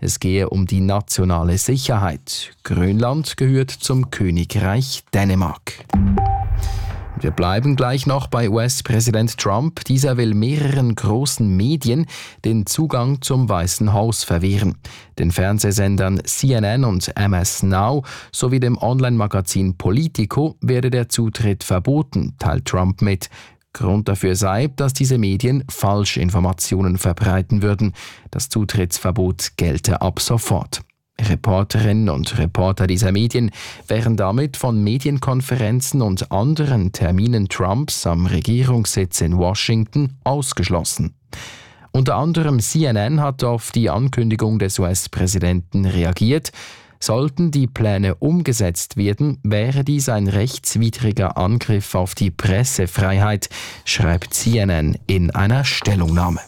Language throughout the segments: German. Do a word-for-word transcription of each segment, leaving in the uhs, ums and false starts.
Es gehe um die nationale Sicherheit. Grönland gehört zum Königreich Dänemark. Wir bleiben gleich noch bei U S-Präsident Trump. Dieser will mehreren großen Medien den Zugang zum Weißen Haus verwehren. Den Fernsehsendern C N N und M S Now sowie dem Online-Magazin Politico werde der Zutritt verboten, teilt Trump mit. Grund dafür sei, dass diese Medien Falschinformationen verbreiten würden. Das Zutrittsverbot gelte ab sofort. Reporterinnen und Reporter dieser Medien wären damit von Medienkonferenzen und anderen Terminen Trumps am Regierungssitz in Washington ausgeschlossen. Unter anderem C N N hat auf die Ankündigung des U S-Präsidenten reagiert. Sollten die Pläne umgesetzt werden, wäre dies ein rechtswidriger Angriff auf die Pressefreiheit, schreibt C N N in einer Stellungnahme.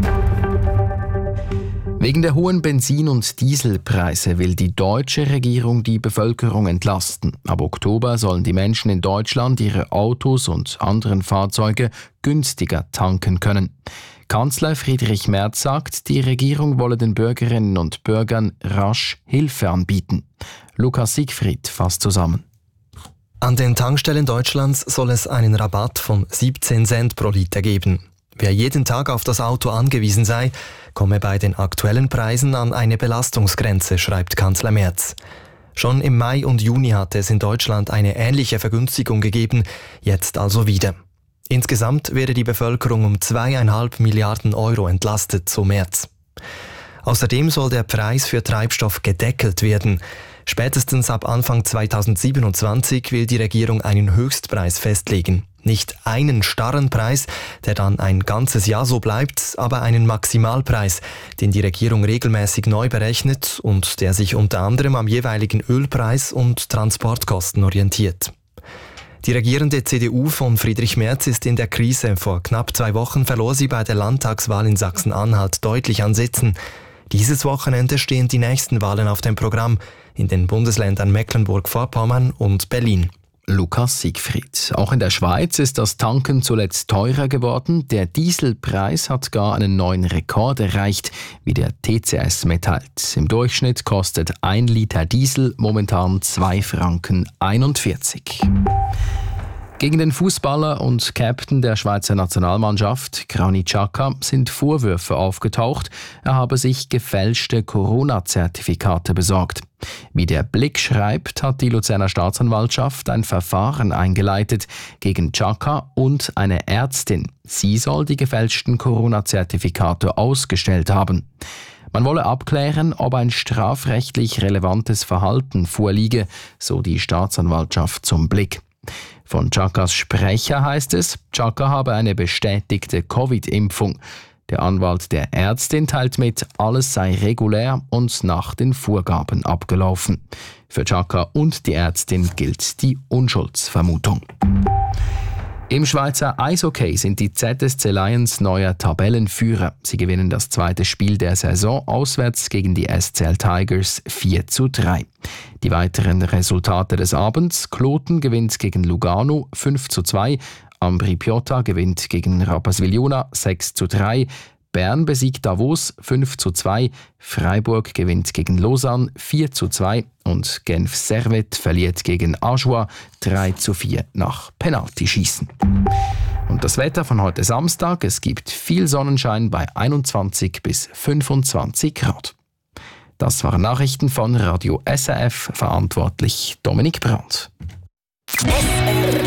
Wegen der hohen Benzin- und Dieselpreise will die deutsche Regierung die Bevölkerung entlasten. Ab Oktober sollen die Menschen in Deutschland ihre Autos und anderen Fahrzeuge günstiger tanken können. Kanzler Friedrich Merz sagt, die Regierung wolle den Bürgerinnen und Bürgern rasch Hilfe anbieten. Lukas Siegfried fasst zusammen. An den Tankstellen Deutschlands soll es einen Rabatt von siebzehn Cent pro Liter geben. Wer jeden Tag auf das Auto angewiesen sei, komme bei den aktuellen Preisen an eine Belastungsgrenze, schreibt Kanzler Merz. Schon im Mai und Juni hatte es in Deutschland eine ähnliche Vergünstigung gegeben, jetzt also wieder. Insgesamt werde die Bevölkerung um zweieinhalb Milliarden Euro entlastet, so Merz. Außerdem soll der Preis für Treibstoff gedeckelt werden. Spätestens ab Anfang zweitausendsiebenundzwanzig will die Regierung einen Höchstpreis festlegen. Nicht einen starren Preis, der dann ein ganzes Jahr so bleibt, aber einen Maximalpreis, den die Regierung regelmäßig neu berechnet und der sich unter anderem am jeweiligen Ölpreis und Transportkosten orientiert. Die regierende C D U von Friedrich Merz ist in der Krise. Vor knapp zwei Wochen verlor sie bei der Landtagswahl in Sachsen-Anhalt deutlich an Sitzen. Dieses Wochenende stehen die nächsten Wahlen auf dem Programm in den Bundesländern Mecklenburg-Vorpommern und Berlin. Lukas Siegfried. Auch in der Schweiz ist das Tanken zuletzt teurer geworden. Der Dieselpreis hat gar einen neuen Rekord erreicht, wie der T C S mitteilt. Im Durchschnitt kostet ein Liter Diesel momentan zwei Franken einundvierzig. Gegen den Fußballer und Captain der Schweizer Nationalmannschaft, Granit Xhaka, sind Vorwürfe aufgetaucht, er habe sich gefälschte Corona-Zertifikate besorgt. Wie der Blick schreibt, hat die Luzerner Staatsanwaltschaft ein Verfahren eingeleitet gegen Xhaka und eine Ärztin. Sie soll die gefälschten Corona-Zertifikate ausgestellt haben. Man wolle abklären, ob ein strafrechtlich relevantes Verhalten vorliege, so die Staatsanwaltschaft zum Blick. Von Xhakas Sprecher heißt es, Xhaka habe eine bestätigte Covid-Impfung. Der Anwalt der Ärztin teilt mit, alles sei regulär und nach den Vorgaben abgelaufen. Für Xhaka und die Ärztin gilt die Unschuldsvermutung. Im Schweizer Eishockey sind die Z S C Lions neuer Tabellenführer. Sie gewinnen das zweite Spiel der Saison auswärts gegen die S C L Tigers vier zu drei. Die weiteren Resultate des Abends: Kloten gewinnt gegen Lugano fünf zu zwei, Ambri Piotta gewinnt gegen Rapperswil-Jona sechs zu drei, Bern besiegt Davos fünf zu zwei, Freiburg gewinnt gegen Lausanne vier zu zwei und Genf Servette verliert gegen Ajoie drei zu vier nach Penaltyschießen. Und das Wetter von heute Samstag: Es gibt viel Sonnenschein bei einundzwanzig bis fünfundzwanzig Grad. Das waren Nachrichten von Radio S R F, verantwortlich Dominik Brandt. S R